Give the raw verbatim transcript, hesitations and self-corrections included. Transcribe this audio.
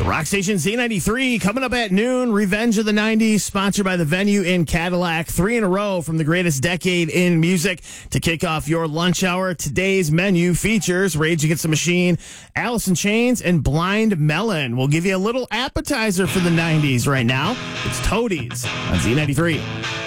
Rock Station Z ninety-three coming up at noon. Revenge of the nineties, sponsored by the Venue in Cadillac. Three in a row from the greatest decade in music to kick off your lunch hour. Today's menu features Rage Against the Machine, Alice in Chains, and Blind Melon. We'll give you a little appetizer for the nineties right now. It's Toadies on Z ninety-three.